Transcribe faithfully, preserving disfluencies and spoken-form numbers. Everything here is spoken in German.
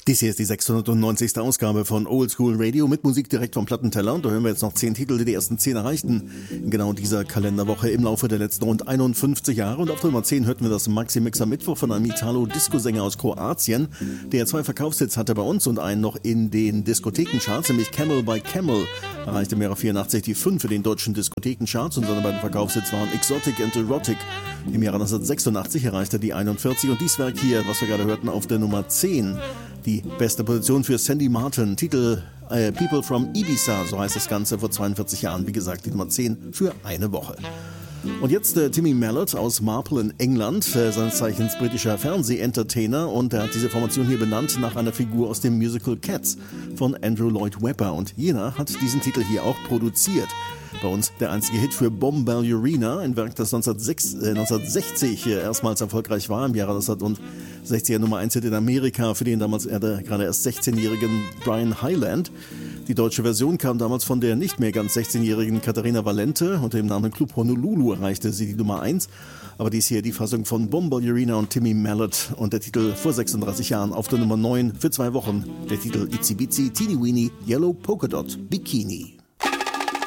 Dies hier ist die sechshundertneunzigste Ausgabe von Oldschool Radio mit Musik direkt vom Plattenteller. Und da hören wir jetzt noch zehn Titel, die die ersten zehn erreichten. In genau dieser Kalenderwoche im Laufe der letzten rund einundfünfzig Jahre. Und auf der Nummer zehn hörten wir das Maxi-Mix am Mittwoch von einem Italo-Disco-Sänger aus Kroatien, der zwei Verkaufshits hatte bei uns und einen noch in den Diskothekencharts, nämlich Camel by Camel. Erreichte im Jahre vierundachtzig die fünf in den deutschen Diskothekencharts und seine beiden Verkaufshits waren Exotic and Erotic. Im Jahre neunzehnhundertsechsundachtzig erreichte die einundvierzig und dies Werk hier, was wir gerade hörten, auf der Nummer zehn. Die beste Position für Sandy Martin, Titel äh, People from Ibiza, so heißt das Ganze, vor zweiundvierzig Jahren, wie gesagt, die Nummer zehn für eine Woche. Und jetzt äh, Timmy Mallett aus Marple in England, äh, seines Zeichens britischer Fernseh-Entertainer, und er hat diese Formation hier benannt nach einer Figur aus dem Musical Cats von Andrew Lloyd Webber, und jener hat diesen Titel hier auch produziert. Bei uns der einzige Hit für Bombalurina, ein Werk, das neunzehnhundertsechzig erstmals erfolgreich war, im Jahre neunzehnhundertsechziger Nummer eins Hit in Amerika für den damals gerade erst sechzehnjährigen Brian Hyland. Die deutsche Version kam damals von der nicht mehr ganz sechzehnjährigen Katharina Valente. Unter dem Namen Club Honolulu erreichte sie die Nummer eins. Aber dies hier die Fassung von Bombalurina und Timmy Mallett und der Titel vor sechsunddreißig Jahren auf der Nummer neun für zwei Wochen. Der Titel Itsy Bitsy Teeny Weeny Yellow Polka Dot Bikini.